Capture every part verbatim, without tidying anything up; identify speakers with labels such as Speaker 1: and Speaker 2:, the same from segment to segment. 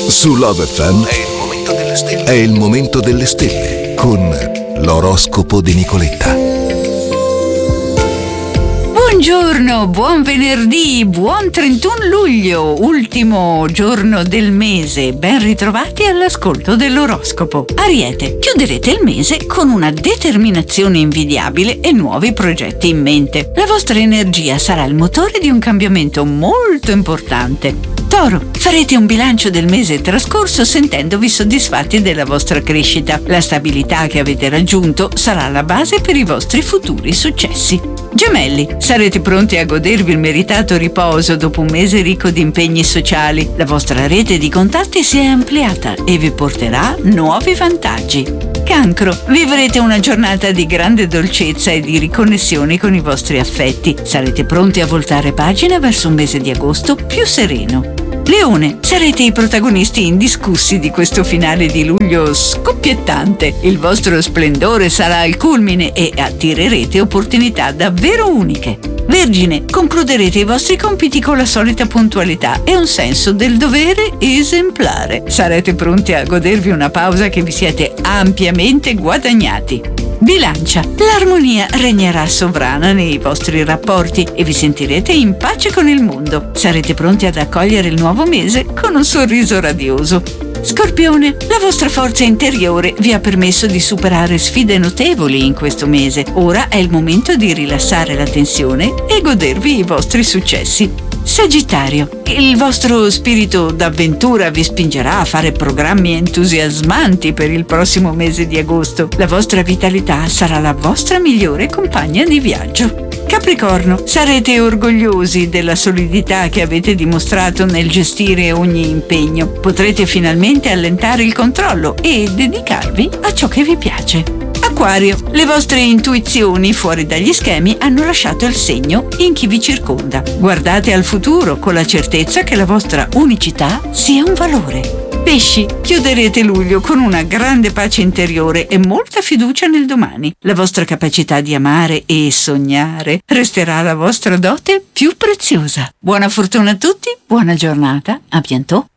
Speaker 1: Su Love F M è il momento delle stelle. È il momento delle stelle con l'oroscopo di Nicoletta.
Speaker 2: Buongiorno, buon venerdì, buon trentuno luglio, ultimo giorno del mese. Ben ritrovati all'ascolto dell'oroscopo. Ariete, chiuderete il mese con una determinazione invidiabile e nuovi progetti in mente. La vostra energia sarà il motore di un cambiamento molto importante. Toro, farete un bilancio del mese trascorso sentendovi soddisfatti della vostra crescita. La stabilità che avete raggiunto sarà la base per i vostri futuri successi. Gemelli, sarete pronti a godervi il meritato riposo dopo un mese ricco di impegni sociali. La vostra rete di contatti si è ampliata e vi porterà nuovi vantaggi. Cancro, vivrete una giornata di grande dolcezza e di riconnessione con i vostri affetti. Sarete pronti a voltare pagina verso un mese di agosto più sereno. Leone, sarete i protagonisti indiscussi di questo finale di luglio scoppiettante. Il vostro splendore sarà al culmine e attirerete opportunità davvero uniche. Vergine, concluderete i vostri compiti con la solita puntualità e un senso del dovere esemplare. Sarete pronti a godervi una pausa che vi siete ampiamente guadagnati. Bilancia, l'armonia regnerà sovrana nei vostri rapporti e vi sentirete in pace con il mondo. Sarete pronti ad accogliere il nuovo mese con un sorriso radioso. Scorpione, la vostra forza interiore vi ha permesso di superare sfide notevoli in questo mese. Ora è il momento di rilassare la tensione e godervi i vostri successi. Sagittario, il vostro spirito d'avventura vi spingerà a fare programmi entusiasmanti per il prossimo mese di agosto. La vostra vitalità sarà la vostra migliore compagna di viaggio. Capricorno, sarete orgogliosi della solidità che avete dimostrato nel gestire ogni impegno. Potrete finalmente allentare il controllo e dedicarvi a ciò che vi piace. Acquario, le vostre intuizioni fuori dagli schemi hanno lasciato il segno in chi vi circonda. Guardate al futuro con la certezza che la vostra unicità sia un valore. Pesci, chiuderete luglio con una grande pace interiore e molta fiducia nel domani. La vostra capacità di amare e sognare resterà la vostra dote più preziosa. Buona fortuna a tutti, buona giornata, a bientôt.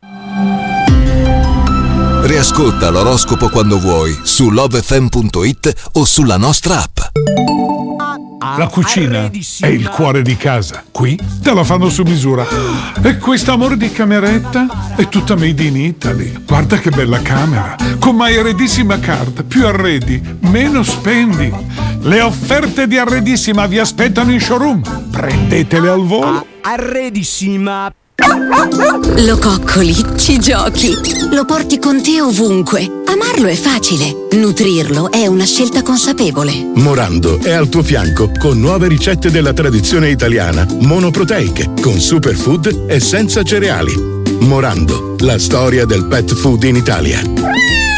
Speaker 1: Riascolta l'oroscopo quando vuoi su love f m punto it o sulla nostra app.
Speaker 3: La cucina è il cuore di casa. Qui te la fanno su misura. E questo amore di cameretta è tutta made in Italy. Guarda che bella camera. Con My Arredissima Card. Più arredi, meno spendi. Le offerte di Arredissima vi aspettano in showroom. Prendetele al volo.
Speaker 4: Arredissima.
Speaker 5: Lo coccoli, ci giochi, lo porti con te ovunque. Amarlo è facile, nutrirlo è una scelta consapevole.
Speaker 6: Morando è al tuo fianco con nuove ricette della tradizione italiana, monoproteiche, con superfood e senza cereali. Morando, la storia del pet food in Italia.